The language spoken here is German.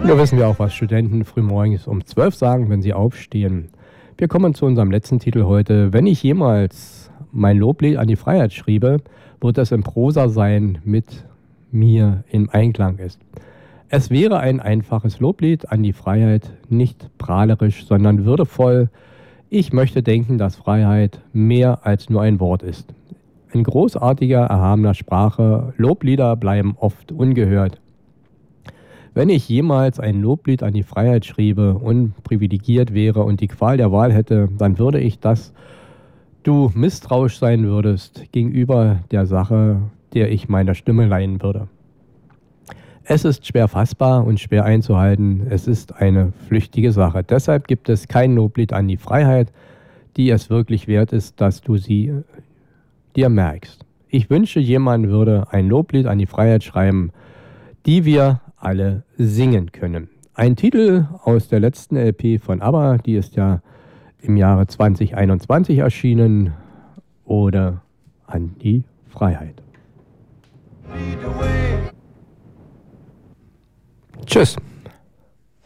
Nur wissen wir auch, was Studenten frühmorgens um 12 sagen, wenn sie aufstehen. Wir kommen zu unserem letzten Titel heute. Wenn ich jemals mein Loblied an die Freiheit schriebe, wird es in Prosa sein, mit mir im Einklang ist. Es wäre ein einfaches Loblied an die Freiheit, nicht prahlerisch, sondern würdevoll. Ich möchte denken, dass Freiheit mehr als nur ein Wort ist. In großartiger, erhabener Sprache, Loblieder bleiben oft ungehört. Wenn ich jemals ein Loblied an die Freiheit schriebe und privilegiert wäre und die Qual der Wahl hätte, dann würde ich, dass du misstrauisch sein würdest gegenüber der Sache, der ich meiner Stimme leihen würde. Es ist schwer fassbar und schwer einzuhalten. Es ist eine flüchtige Sache. Deshalb gibt es kein Loblied an die Freiheit, die es wirklich wert ist, dass du sie dir merkst. Ich wünsche, jemand würde ein Loblied an die Freiheit schreiben, die wir alle singen können. Ein Titel aus der letzten LP von ABBA, die ist ja im Jahre 2021 erschienen, oder an die Freiheit. Tschüss.